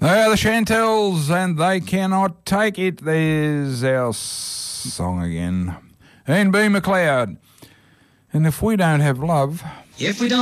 They're the Chantels, and they cannot take it. There's our song again. And B. McLeod. And if we don't have love... If we don't